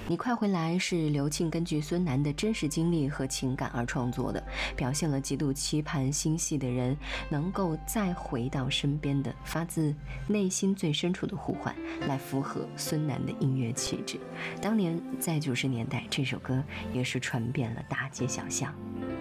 你快回来是刘庆根据孙楠的真实经历和情感而创作的，表现了极度期盼心系的人能够再回到身边的发自内心最深处的呼唤，来符合孙楠的音乐气质。当年在90年代，这首歌也是传遍了大街小巷。